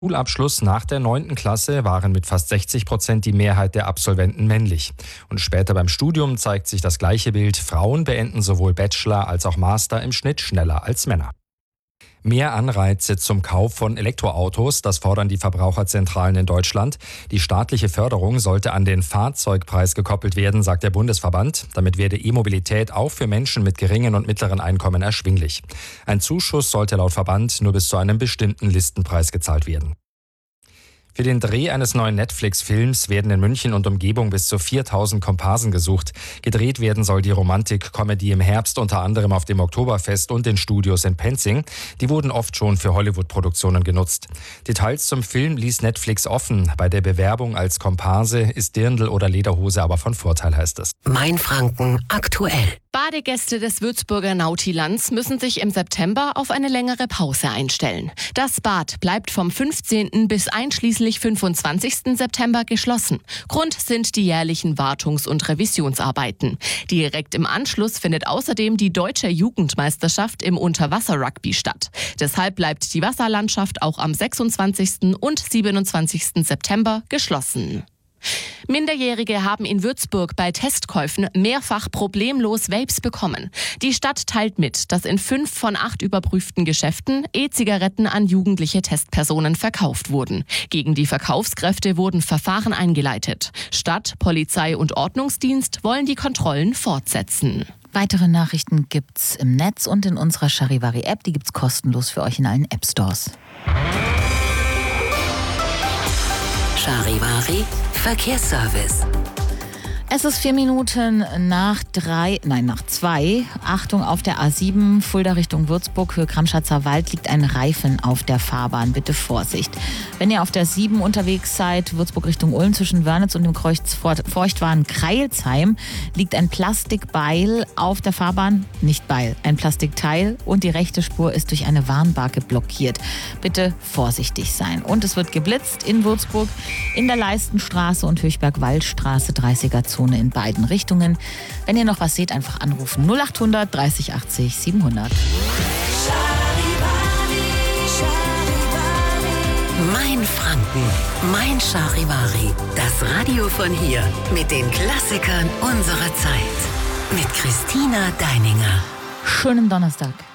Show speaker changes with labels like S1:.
S1: Schulabschluss nach der 9. Klasse waren mit fast 60% die Mehrheit der Absolventen männlich. Und später beim Studium zeigt sich das gleiche Bild. Frauen beenden sowohl Bachelor als auch Master im Schnitt schneller als Männer. Mehr Anreize zum Kauf von Elektroautos, das fordern die Verbraucherzentralen in Deutschland. Die staatliche Förderung sollte an den Fahrzeugpreis gekoppelt werden, sagt der Bundesverband. Damit werde E-Mobilität auch für Menschen mit geringen und mittleren Einkommen erschwinglich. Ein Zuschuss sollte laut Verband nur bis zu einem bestimmten Listenpreis gezahlt werden. Für den Dreh eines neuen Netflix-Films werden in München und Umgebung bis zu 4000 Komparsen gesucht. Gedreht werden soll die Romantik-Comedy im Herbst, unter anderem auf dem Oktoberfest und den Studios in Penzing. Die wurden oft schon für Hollywood-Produktionen genutzt. Details zum Film ließ Netflix offen. Bei der Bewerbung als Komparse ist Dirndl oder Lederhose aber von Vorteil, heißt es.
S2: Mainfranken aktuell.
S3: Badegäste des Würzburger Nautilands müssen sich im September auf eine längere Pause einstellen. Das Bad bleibt vom 15. bis einschließlich 25. September geschlossen. Grund sind die jährlichen Wartungs- und Revisionsarbeiten. Direkt im Anschluss findet außerdem die Deutsche Jugendmeisterschaft im Unterwasser-Rugby statt. Deshalb bleibt die Wasserlandschaft auch am 26. und 27. September geschlossen. Minderjährige haben in Würzburg bei Testkäufen mehrfach problemlos Vapes bekommen. Die Stadt teilt mit, dass in 5 von 8 überprüften Geschäften E-Zigaretten an jugendliche Testpersonen verkauft wurden. Gegen die Verkaufskräfte wurden Verfahren eingeleitet. Stadt, Polizei und Ordnungsdienst wollen die Kontrollen fortsetzen.
S4: Weitere Nachrichten gibt's im Netz und in unserer Charivari-App. Die gibt's kostenlos für euch in allen App-Stores.
S2: Charivari Verkehrsservice.
S4: Es ist 4 Minuten nach 2. Achtung, auf der A7 Fulda Richtung Würzburg, Höhe Kramschatzer Wald, liegt ein Reifen auf der Fahrbahn. Bitte Vorsicht. Wenn ihr auf der 7 unterwegs seid, Würzburg Richtung Ulm zwischen Wörnitz und dem Kreuz Feuchtwaren-Kreilsheim, liegt ein Plastikbeil auf der Fahrbahn. Nicht Beil, ein Plastikteil. Und die rechte Spur ist durch eine Warnbarke blockiert. Bitte vorsichtig sein. Und es wird geblitzt in Würzburg in der Leistenstraße und Höchberg-Waldstraße, 30er-Zone in beiden Richtungen. Wenn ihr noch was seht, einfach anrufen. 0800 30 80 700.
S2: Mainfranken, mein Charivari. Das Radio von hier mit den Klassikern unserer Zeit. Mit Christina Deininger.
S4: Schönen Donnerstag.